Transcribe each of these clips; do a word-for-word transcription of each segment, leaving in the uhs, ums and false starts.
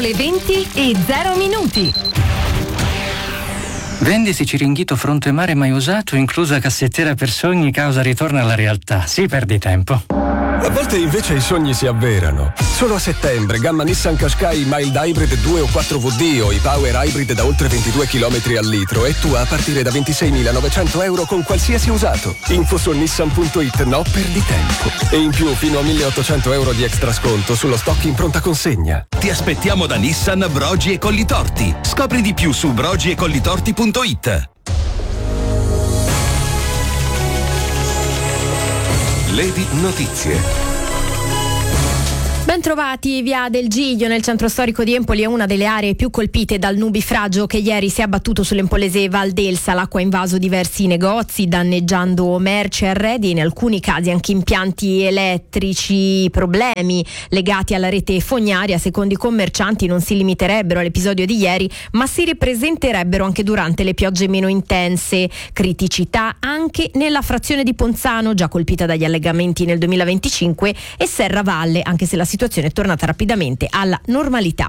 le venti e zero minuti. Vendisi Ciringhito fronte mare mai usato, inclusa cassettiera per sogni, causa ritorno alla realtà. Sì, perdi tempo. A volte invece i sogni si avverano. Solo a settembre, gamma Nissan Qashqai Mild Hybrid due o quattro V D o i Power Hybrid da oltre ventidue chilometri al litro e tua a partire da ventiseimilanovecento euro con qualsiasi usato. Info su nissan punto it, no perdi tempo. E in più fino a milleottocento euro di extra sconto sullo stock in pronta consegna. Ti aspettiamo da Nissan Brogi e Collitorti. Scopri di più su brogi e collitorti punto it. Lady Notizie. Bentrovati, via del Giglio nel centro storico di Empoli è una delle aree più colpite dal nubifragio che ieri si è abbattuto sull'empolese Val d'Elsa. L'acqua ha invaso diversi negozi danneggiando merci e arredi e in alcuni casi anche impianti elettrici. Problemi legati alla rete fognaria secondo i commercianti non si limiterebbero all'episodio di ieri ma si ripresenterebbero anche durante le piogge meno intense. Criticità anche nella frazione di Ponzano già colpita dagli allagamenti nel duemilaventicinque e Serravalle anche se la situazione è tornata rapidamente alla normalità.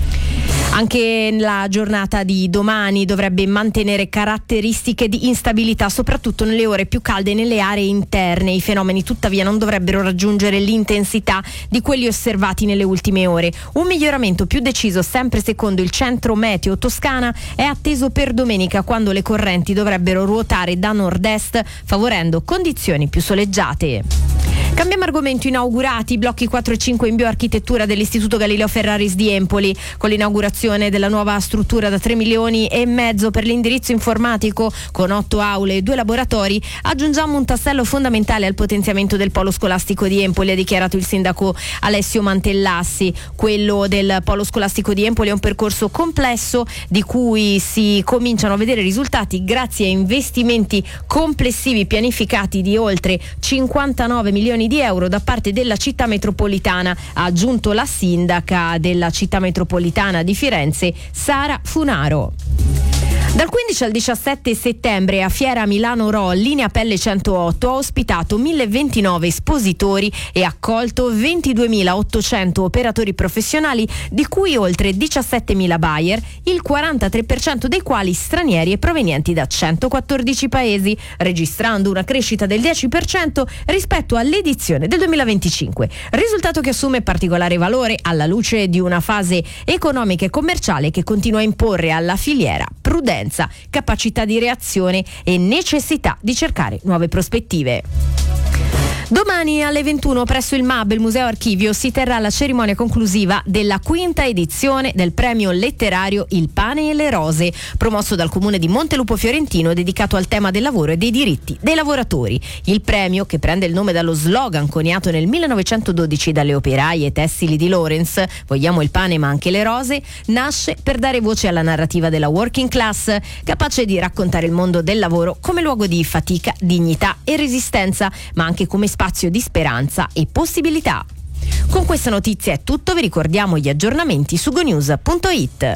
Anche la giornata di domani dovrebbe mantenere caratteristiche di instabilità, soprattutto nelle ore più calde e nelle aree interne. I fenomeni tuttavia non dovrebbero raggiungere l'intensità di quelli osservati nelle ultime ore. Un miglioramento più deciso, sempre secondo il centro meteo Toscana, è atteso per domenica, quando le correnti dovrebbero ruotare da nord-est, favorendo condizioni più soleggiate. Cambiamo argomento. Inaugurati i blocchi quattro e cinque in bioarchitettura dell'Istituto Galileo Ferraris di Empoli. Con l'inaugurazione della nuova struttura da tre milioni e mezzo per l'indirizzo informatico con otto aule e due laboratori aggiungiamo un tassello fondamentale al potenziamento del polo scolastico di Empoli, ha dichiarato il sindaco Alessio Mantellassi. Quello del polo scolastico di Empoli è un percorso complesso di cui si cominciano a vedere risultati grazie a investimenti complessivi pianificati di oltre cinquantanove milioni di euro da parte della città metropolitana, ha aggiunto la sindaca della città metropolitana di Firenze, Sara Funaro. Dal quindici al diciassette settembre a Fiera Milano Ro, linea Pelle centootto, ha ospitato mille ventinove espositori e accolto ventiduemilaottocento operatori professionali, di cui oltre diciassettemila buyer, il quarantatré per cento dei quali stranieri e provenienti da centoquattordici paesi, registrando una crescita del dieci per cento rispetto all'edizione del duemilaventicinque. Risultato che assume particolare valore alla luce di una fase economica e commerciale che continua a imporre alla filiera prudenza, capacità di reazione e necessità di cercare nuove prospettive. Domani alle ventuno presso il M A B, il Museo Archivio, si terrà la cerimonia conclusiva della quinta edizione del premio letterario Il Pane e le Rose, promosso dal comune di Montelupo Fiorentino, dedicato al tema del lavoro e dei diritti dei lavoratori. Il premio, che prende il nome dallo slogan coniato nel millenovecentododici dalle operaie tessili di Lawrence, vogliamo il pane ma anche le rose, nasce per dare voce alla narrativa della working class, capace di raccontare il mondo del lavoro come luogo di fatica, dignità e resistenza, ma anche come spazio di speranza e possibilità. Con questa notizia è tutto, vi ricordiamo gli aggiornamenti su gonews punto it.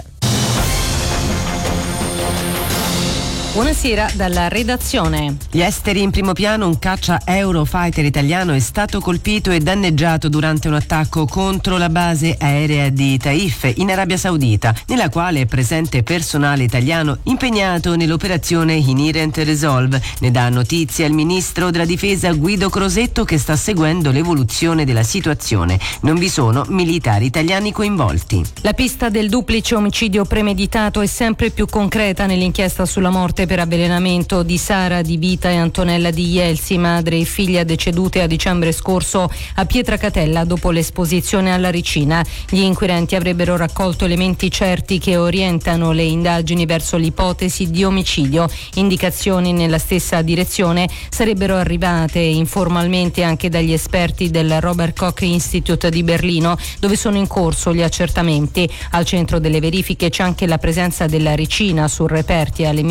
Buonasera dalla redazione. Gli esteri in primo piano. Un caccia Eurofighter italiano è stato colpito e danneggiato durante un attacco contro la base aerea di Taif in Arabia Saudita, nella quale è presente personale italiano impegnato nell'operazione Inherent Resolve. Ne dà notizia il ministro della difesa Guido Crosetto, che sta seguendo l'evoluzione della situazione. Non vi sono militari italiani coinvolti. La pista del duplice omicidio premeditato è sempre più concreta nell'inchiesta sulla morte per avvelenamento di Sara Di Vita e Antonella Di Ielsi, madre e figlia decedute a dicembre scorso a Pietracatella dopo l'esposizione alla ricina. Gli inquirenti avrebbero raccolto elementi certi che orientano le indagini verso l'ipotesi di omicidio. Indicazioni nella stessa direzione sarebbero arrivate informalmente anche dagli esperti del Robert Koch Institute di Berlino, dove sono in corso gli accertamenti. Al centro delle verifiche c'è anche la presenza della ricina su reperti e elementi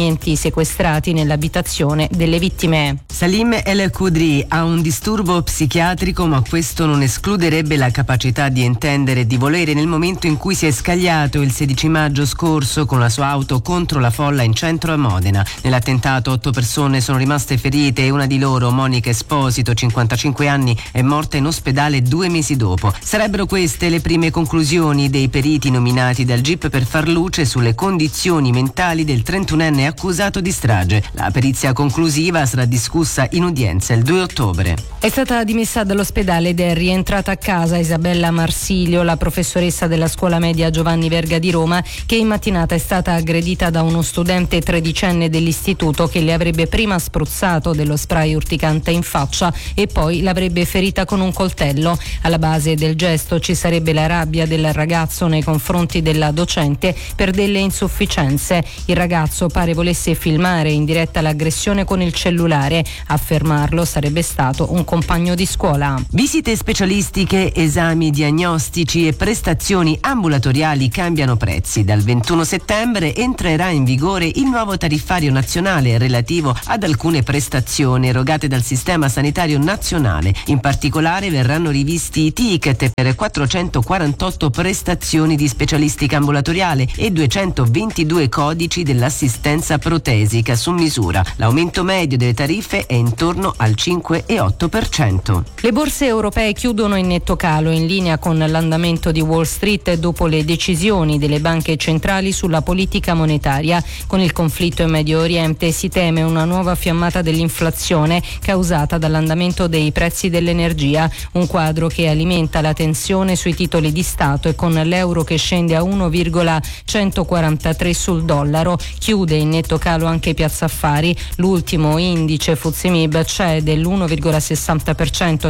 sequestrati nell'abitazione delle vittime. Salim El Khudri ha un disturbo psichiatrico, ma questo non escluderebbe la capacità di intendere e di volere nel momento in cui si è scagliato il sedici maggio scorso con la sua auto contro la folla in centro a Modena. Nell'attentato otto persone sono rimaste ferite e una di loro, Monica Esposito, cinquantacinque anni, è morta in ospedale due mesi dopo. Sarebbero queste le prime conclusioni dei periti nominati dal G I P per far luce sulle condizioni mentali del trentunenne accusato di strage. La perizia conclusiva sarà discussa in udienza il due ottobre. È stata dimessa dall'ospedale ed è rientrata a casa Isabella Marsilio, la professoressa della scuola media Giovanni Verga di Roma, che in mattinata è stata aggredita da uno studente tredicenne dell'istituto che le avrebbe prima spruzzato dello spray urticante in faccia e poi l'avrebbe ferita con un coltello. Alla base del gesto ci sarebbe la rabbia del ragazzo nei confronti della docente per delle insufficienze. Il ragazzo pare volesse filmare in diretta l'aggressione con il cellulare. A fermarlo sarebbe stato un compagno di scuola. Visite specialistiche, esami diagnostici e prestazioni ambulatoriali cambiano prezzi. Dal ventuno settembre entrerà in vigore il nuovo tariffario nazionale relativo ad alcune prestazioni erogate dal Sistema Sanitario Nazionale. In particolare verranno rivisti i ticket per quattrocentoquarantotto prestazioni di specialistica ambulatoriale e duecentoventidue codici dell'assistenza protesica su misura. L'aumento medio delle tariffe è intorno al cinque virgola otto per cento. Le borse europee chiudono in netto calo, in linea con l'andamento di Wall Street dopo le decisioni delle banche centrali sulla politica monetaria. Con il conflitto in Medio Oriente si teme una nuova fiammata dell'inflazione causata dall'andamento dei prezzi dell'energia, un quadro che alimenta la tensione sui titoli di Stato e con l'euro che scende a uno virgola centoquarantatré sul dollaro. Chiude in netto calo anche Piazza Affari, l'ultimo indice F T S E M I B cede l'uno virgola sessanta per cento a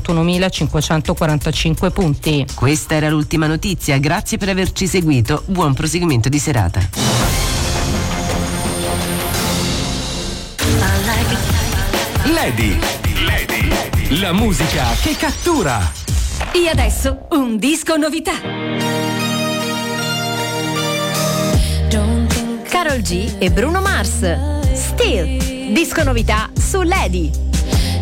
cinquantunomilacinquecentoquarantacinque punti. Questa era l'ultima notizia, grazie per averci seguito, buon proseguimento di serata. Lady, Lady, la musica che cattura. E adesso un disco novità. Karol G e Bruno Mars. Still, disco novità su Lady.